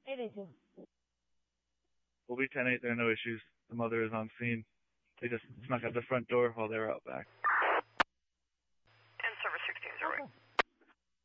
882. We'll be 10-8. There are no issues. The mother is on scene. They just snuck out the front door while they were out back.